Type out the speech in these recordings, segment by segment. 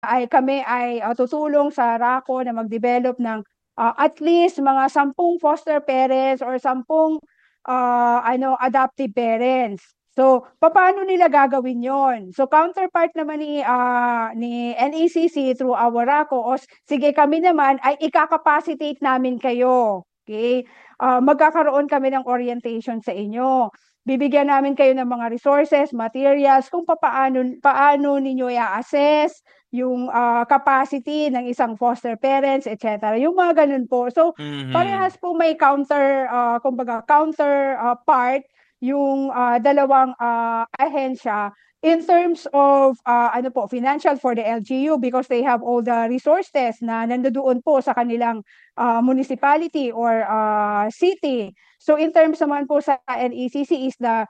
kami ay tutulong sa RACO na mag-develop ng at least mga 10 foster parents or 10 adoptive parents. So, paano nila gagawin yon? So, counterpart naman ni NECC through our RACO, sige kami naman ay ika-capacitate namin kayo. Okay? Magkakaroon kami ng orientation sa inyo. Bibigyan namin kayo ng mga resources, materials, kung paano ninyo i-assess yung capacity ng isang foster parents, etc. Yung mga ganun po. So, Mhm. parehas po may counter part yung dalawang ahensya in terms of financial for the LGU because they have all the resources na nandoon po sa kanilang municipality or city. So in terms naman po sa NECC is the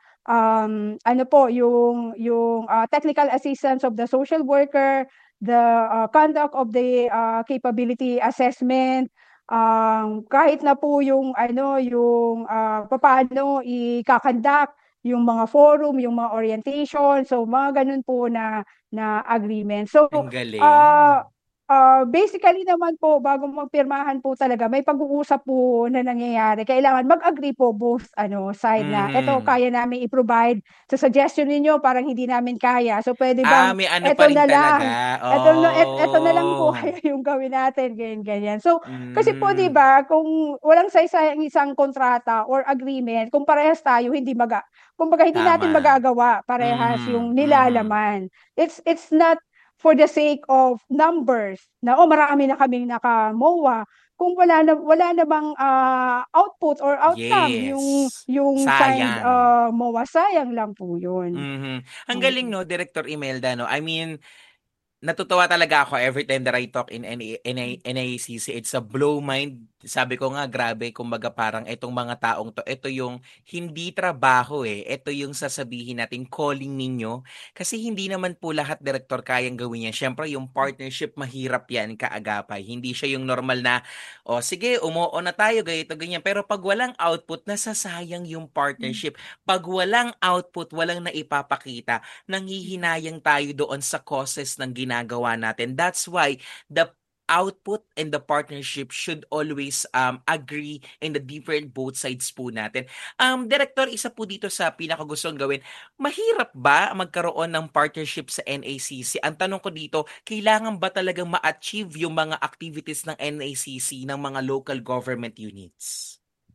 yung technical assistance of the social worker, the conduct of the capability assessment, kahit na po yung paano i-conduct yung mga forum, yung mga orientation, so mga ganun po na agreement. So Ang galing. uh, basically naman po bago magpirmahan po talaga may pag-uusap po na nangyayari. Kailangan mag-agree po both side na ito Mhm. kaya namin i-provide sa suggestion ninyo parang hindi namin kaya. So pwede bang May ano pa ito rin na talaga. lang ito na lang po Oh. kaya yung gawin natin, ganyan, ganyan. So, kasi po, di Hmm. ba, kung walang saysay ang isang kontrata or agreement, kung parehas tayo, kumbaga, hindi natin Tama. magagawa parehas Mhm. yung Mhm. nilalaman. It's not for the sake of numbers na, marami na kaming naka-MOA. Kung wala na bang output or outcome Yes. yung signed Sayang. MOA, sayang lang po yun. Mhm. Ang galing Mm. 'no, Director Imelda 'no. I mean, natutuwa talaga ako every time that I talk in NACC. It's a blow mind. Sabi ko nga, grabe, kumbaga parang itong mga taong to, ito yung hindi trabaho eh. Ito yung sasabihin natin, calling ninyo. Kasi hindi naman po lahat director kayang gawin yan. Siyempre, yung partnership, mahirap yan kaagapay. Hindi siya yung normal na, o sige, umuo na tayo, ganito, ganyan. Pero pag walang output, nasasayang yung partnership. Pag walang output, walang naipapakita, nanghihinayang tayo doon sa causes ng ginagawa natin. That's why the output and the partnership should always agree in the different both sides po natin. Director, isa po dito sa pinakagustong gawin, mahirap ba magkaroon ng partnership sa NACC? Ang tanong ko dito, kailangan ba talagang ma-achieve yung mga activities ng NACC ng mga local government units?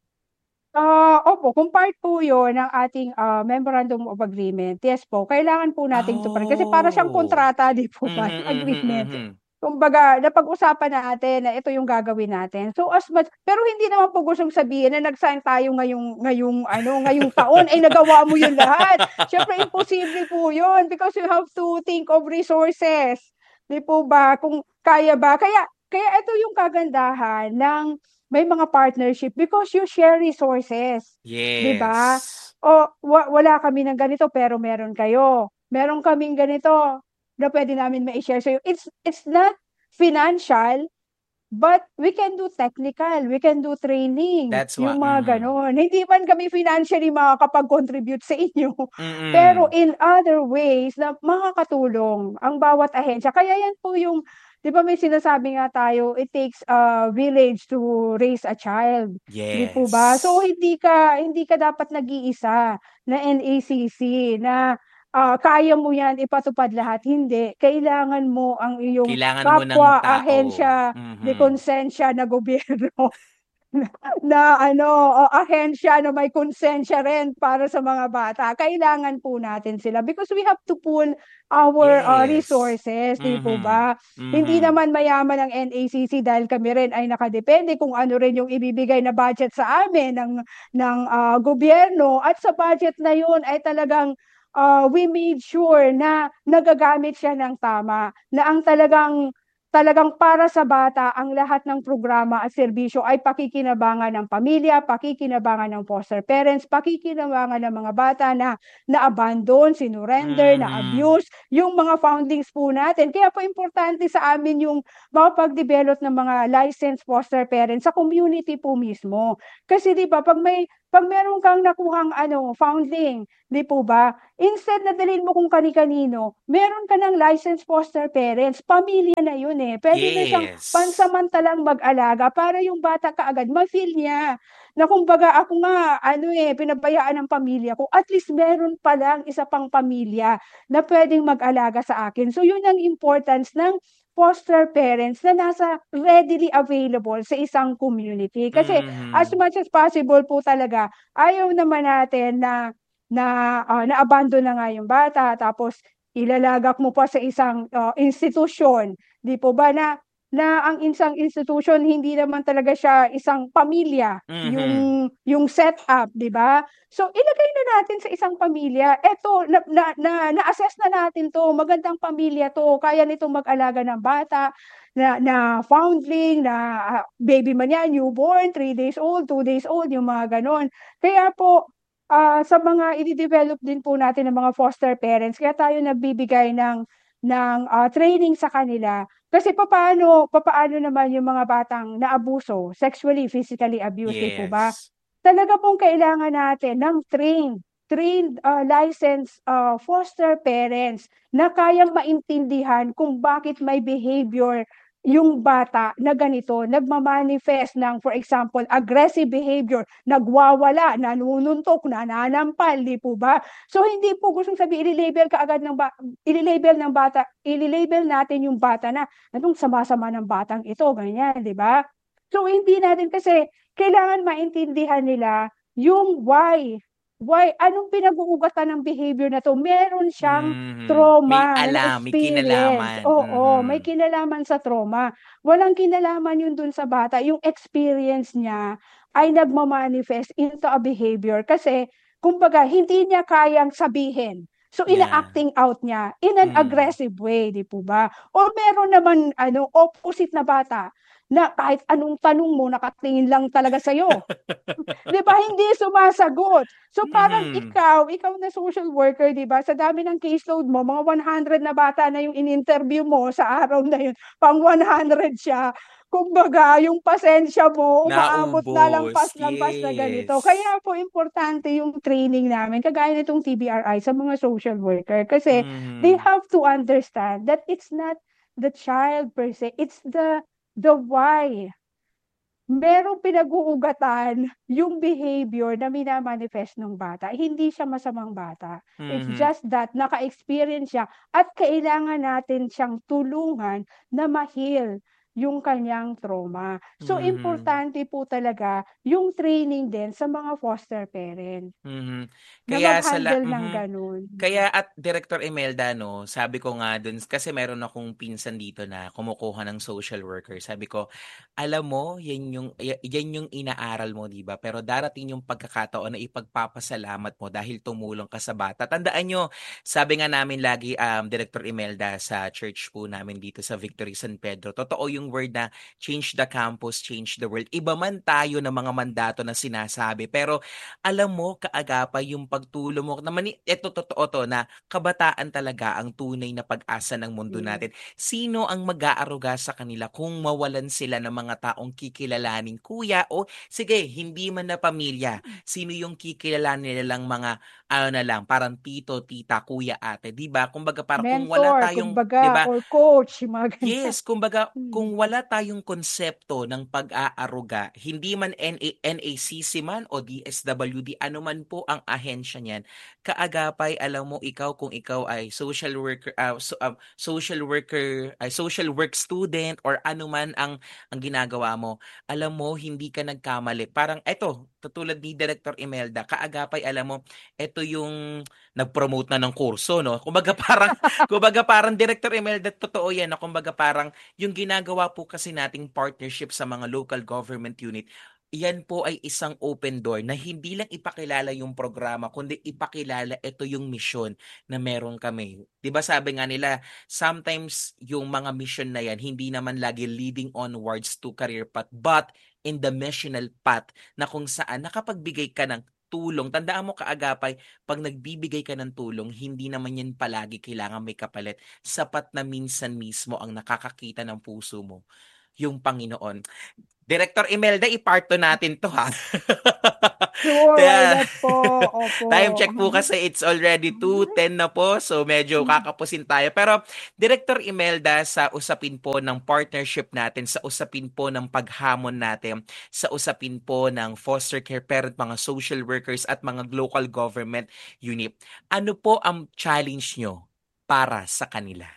Opo, kung part po 'yun ng ating Memorandum of Agreement, yes po, kailangan po nating tuparin. Kasi para siyang Oh. kontrata, 'di po Mhm, ba, mhm, agreement. mhm. Kumbaga, napag-usapan natin na ito yung gagawin natin. So as much, pero hindi naman po gustong sabihin na nag-sign tayo ngayong taon ay nagawa mo 'yun lahat. Siyempre imposible po 'yun because you have to think of resources. 'Di po ba? Kung kaya ba? Kaya ito yung kagandahan ng may mga partnership because you share resources. 'Di ba? Yes. O wala kami ng ganito pero meron kayo. Meron kaming ganito na pwede namin ma-share sa'yo. It's not financial, but we can do technical, we can do training, That's yung what mga mhm. ganon. Hindi man kami financially makakapag-contribute sa inyo, pero Mm. in other ways na makakatulong ang bawat ahensya. Kaya yan po yung, di ba may sinasabi nga tayo, it takes a village to raise a child. Di po ba? So Yes. hindi ka dapat nag-iisa na NACC na kaya mo yan ipatupad lahat. Hindi. Kailangan mo ang iyong Kailangan mo ng kapwa tao. ahensya de Mhm. konsensya na gobyerno na ahensya na may konsensya rin para sa mga bata. Kailangan po natin sila because we have to pool our Yes. resources, di po Mhm. ba? Hindi Mhm. naman mayaman ang NACC dahil kami rin ay nakadepende kung ano rin yung ibibigay na budget sa amin ng gobyerno at sa budget na yun ay talagang we made sure na nagagamit siya ng tama, na ang talagang para sa bata ang lahat ng programa at serbisyo ay pakikinabangan ng pamilya, pakikinabangan ng foster parents, pakikinabangan ng mga bata na na-abandon, sinurrender, Mhm. na-abuse, yung mga foundings po natin. Kaya po importante sa amin yung makapag-develop ng mga licensed foster parents sa community po mismo. Kasi 'di ba pag may Pag meron kang nakuhang foundling, di po ba? Instead na dalhin mo kung kani-kanino, meron ka ng licensed foster parents, pamilya na yun eh. Pwede na siyang Yes. pansamantalang mag-alaga para yung bata kaagad ma-feel niya na kumbaga ako nga pinabayaan ng pamilya ko, at least meron palang isa pang pamilya na pwedeng mag-alaga sa akin. So yun ang importance ng foster parents na nasa readily available sa isang community. Kasi as Mhm. much as possible po talaga, ayaw naman natin na-abandon na nga yung bata, tapos ilalagak mo pa sa isang institusyon, di po ba, na ang isang institution hindi naman talaga siya isang pamilya, Mhm. yung setup, di ba? So ilagay na natin sa isang pamilya. Eto, na-assess na natin to, magandang pamilya to, kaya nitong mag-alaga ng bata, na foundling, na baby man yan, newborn, 3 days old, 2 days old, yung mga ganon. Kaya po, sa mga i-develop din po natin ng mga foster parents, kaya tayo nagbibigay ng training sa kanila. Kasi papaano naman yung mga batang naabuso, sexually, physically abused, di po ba? Yes. Talaga pong kailangan natin ng trained licensed foster parents na kayang maintindihan kung bakit may behavior yung bata na ganito, nagmamanifest ng, for example, aggressive behavior, nagwawala, nanununtok, nananampal, di po ba? So hindi po gustong sabihin i-label ka agad i-label natin yung bata na anong sama-sama ng batang ito, ganyan, di ba? So hindi natin, kasi kailangan maintindihan nila yung why. Why? Anong pinag-uugatan ng behavior na to? Meron siyang Mhm. May trauma na alam, may na-experience. kinalaman. Oo, may Mhm. kinalaman sa trauma. Walang kinalaman yun dun sa bata. Yung experience niya ay nagmamanifest into a behavior kasi, kumbaga, hindi niya kayang sabihin. So, Yeah. ina-acting out niya in an Mm. aggressive way, di po ba? Or meron naman, opposite na bata na kahit anong tanong mo, nakatingin lang talaga sa'yo. 'Di ba, hindi sumasagot. So parang Mhm. ikaw na social worker, 'di ba, sa dami ng caseload mo, mga 100 na bata na yung in-interview mo sa araw na yun, pang 100 siya. Kumbaga, yung pasensya mo umaabot na Naubos, lampas-lampas na ganito. yes. Kaya po importante yung training namin, kagaya nitong TBRI sa mga social worker. Kasi they Mhm. have to understand that it's not the child per se, it's the why. Merong pinag-uugatan yung behavior na minamanifest ng bata. Hindi siya masamang bata. It's Mhm. just that naka-experience siya at kailangan natin siyang tulungan na ma-heal yung kanyang trauma. So, Mhm. importante po talaga yung training din sa mga foster parents Mhm. na Kaya mag-handle ng ganun. Kaya at Director Imelda 'no, sabi ko nga dun kasi meron akong pinsan dito na kumukuha ng social worker. Sabi ko, "Alam mo, yan yung inaaral mo, 'di ba? Pero darating yung pagkakataon na ipagpapasalamat mo dahil tumulong ka sa bata." Tandaan niyo, sabi nga namin lagi, Director Imelda, sa church po namin dito sa Victory San Pedro, totoo yung word na, "Change the campus, change the world." Iba man tayo ng mga mandato na sinasabi, pero alam mo kaagapay yung pagtulong mo eto totoo 'to na kabataan talaga ang tunay na pag-asa ng mundo Yes. natin. Sino ang mag-aaruga sa kanila kung mawalan sila ng mga taong kikilalaning kuya o sige hindi man na pamilya, sino yung kikilalanin nilang mga ano na lang parang tito, tita, kuya, ate, 'di ba? Kumbaga parang kung wala Mentor, tayong, kumbaga, 'di ba? or coach, yung mga ganyan. Yes, kumbaga Hmm. kung wala tayong konsepto ng pag-aaruga, hindi man NACC man o DSWD, ano man po ang ahensya niyan, kaagapay alam mo ikaw kung ikaw ay social work student or ano man ang ginagawa mo, alam mo hindi ka nagkamali. Parang eto, katulad ni Director Imelda, kaagapay alam mo, eto yung nag-promote na ng kurso 'no. Kumbaga parang Director Imelda, totoo 'yan na kumbaga parang yung ginagawa po kasi nating partnership sa mga local government unit, yan po ay isang open door na hindi lang ipakilala yung programa kundi ipakilala ito yung misyon na meron kami. 'Di ba sabi nga nila, sometimes yung mga mission na yan hindi naman lagi leading onwards to career path but in the missional path na kung saan nakapagbigay ka ng tulong. Tandaan mo kaagapay, 'pag nagbibigay ka ng tulong, hindi naman yan palagi kailangan may kapalit. Sapat na minsan mismo ang nakakakita ng puso mo, yung Panginoon. Director Imelda, i-part 2 natin 'to, ha. Sure, why Kaya, not po? time Opo. check po kasi it's already 2:10 na po. So medyo kakapusin tayo. Pero Director Imelda, sa usapin po ng partnership natin, sa usapin po ng paghamon natin, sa usapin po ng foster care parent, mga social workers at mga local government unit, ano po ang challenge nyo para sa kanila?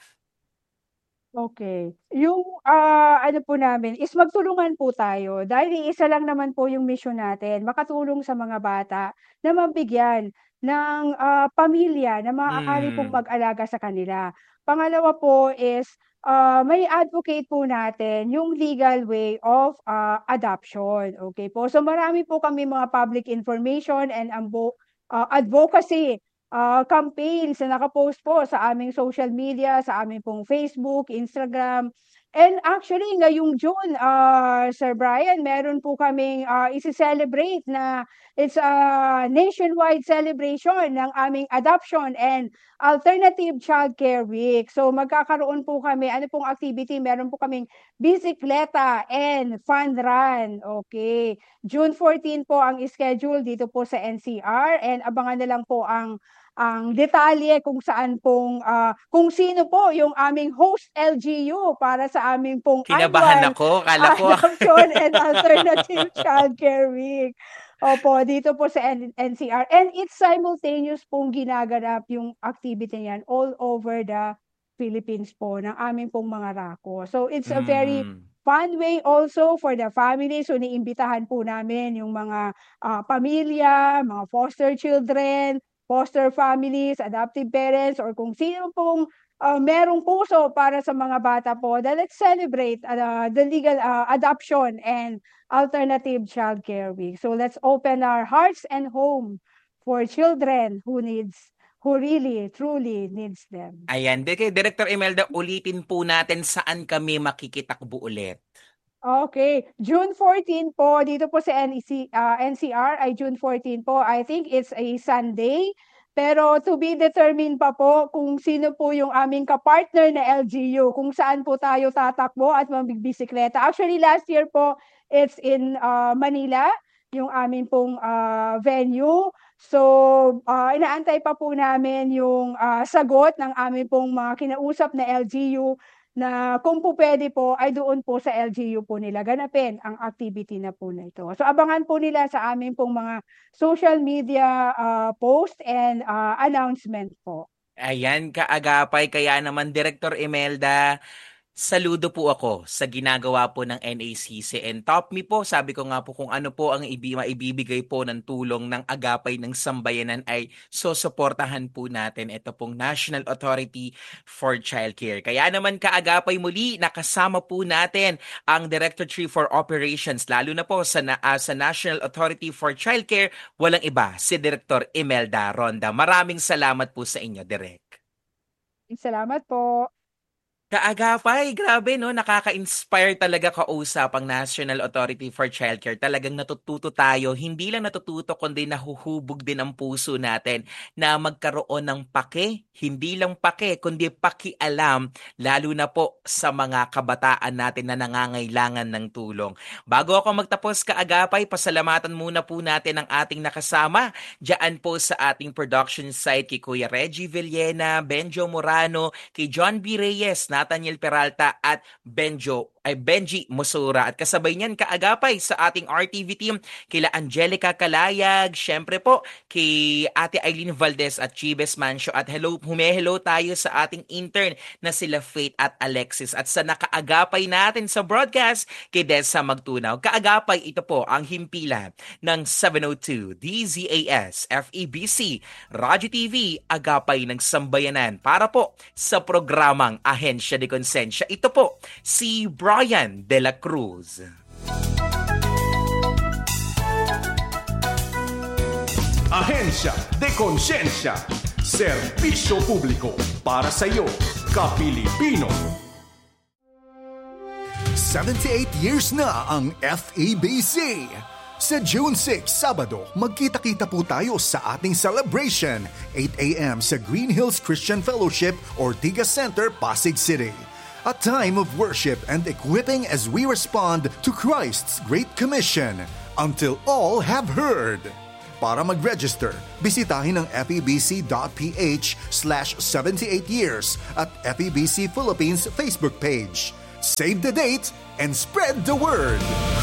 Okay. Yung, ano po namin is magtulungan po tayo dahil iisa lang naman po yung mission natin, makatulong sa mga bata na mabigyan ng, pamilya na maaari pong Hmm. mag-alaga sa kanila. Pangalawa po is, may advocate po natin yung legal way of, adoption, okay po. So marami po kami mga public information and advocacy campaigns na naka-post po sa aming social media, sa aming pong Facebook, Instagram. And actually ngayong June, Sir Brian, meron po kaming, ise-celebrate na it's a nationwide celebration ng aming Adoption and Alternative Childcare Week. So magkakaroon po kami, ano pong activity, meron po kaming bisikleta and fun run, okay. June 14 po ang schedule dito po sa NCR and abangan na lang po ang detalye kung saan pong, kung sino po yung aming host LGU para sa aming pong Kinabahan annual ako. Kala ko, Adoption and Alternative Childcare Week. Opo, dito po sa NCR. And it's simultaneous pong ginaganap yung activity niyan all over the Philippines po ng aming pong mga rako. So it's a very mm, fun way also for the family. So niimbitahan po namin yung mga pamilya, mga foster children, foster families, adoptive parents, or kung sino pong merong puso para sa mga bata po, then let's celebrate the legal adoption and alternative childcare week. So let's open our hearts and home for children who really, truly needs them. ayan. Director Imelda, ulitin po natin saan kami makikitakbo ulit. Okay, June 14 po dito po sa NCR ay June 14 po. I think it's a Sunday. Pero to be determined pa po kung sino po yung aming kapartner na LGU, kung saan po tayo tatakbo at magbibisikleta. Actually, last year po, it's in Manila, yung aming pong venue. So, inaantay pa po namin yung sagot ng aming pong mga kinausap na LGU na kung po pwede po ay doon po sa LGU po nila ganapin ang activity na po na ito. So abangan po nila sa aming pong mga social media post and announcement po. Ayan, kaagapay. Kaya naman, Director Imelda, saludo po ako sa ginagawa po ng NACC and Top Me po. Sabi ko nga po kung ano po ang maibibigay po ng tulong ng agapay ng sambayanan ay susuportahan po natin ito pong National Authority for Childcare. Kaya naman kaagapay muli, nakasama po natin ang Director 3 for Operations, lalo na po sa National Authority for Childcare, walang iba, si Director Imelda Ronda. Maraming salamat po sa inyo, Direk. Salamat po. Kaagapay, grabe no, nakaka-inspire talaga kausap ang National Authority for Childcare. Talagang natututo tayo, hindi lang natututo kundi nahuhubog din ang puso natin na magkaroon ng pake, hindi lang pake kundi pakialam, lalo na po sa mga kabataan natin na nangangailangan ng tulong. Bago ako magtapos kaagapay, pasalamatan muna po natin ang ating nakasama diyan po sa ating production site kay Kuya Reggie Villena, Benjo Morano, kay John B. Reyes, Nathaniel Peralta at Benji Mosura. At kasabay niyan kaagapay sa ating RTV team, kila Angelica Kalayag, syempre po kay Ate Eileen Valdez at Chibes Mancio. At hello tayo sa ating intern na sila Faith at Alexis. At sa nakaagapay natin sa broadcast, kay Dessa Magtunaw. Kaagapay, ito po ang himpilan ng 702 DZAS FEBC Radyo TV, agapay ng sambayanan para po sa programang Ahensya de Konsensya. Ito po si Brian De La Cruz. Ahensya de Konsensya. Serbisyo publiko para sa iyo, Kapilipino. 78 years na ang FEBC. Sa June 6, Sabado, magkita-kita po tayo sa ating celebration, 8 a.m. sa Green Hills Christian Fellowship, Ortigas Center, Pasig City. A time of worship and equipping as we respond to Christ's Great Commission. until all have heard. Para mag-register, bisitahin ang febc.ph/78years at FEBC Philippines Facebook page. Save the date and spread the word!